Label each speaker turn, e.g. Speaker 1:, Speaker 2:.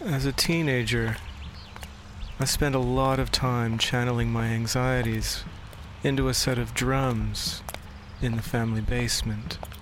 Speaker 1: As a teenager, I spent a lot of time channeling my anxieties into a set of drums in the family basement.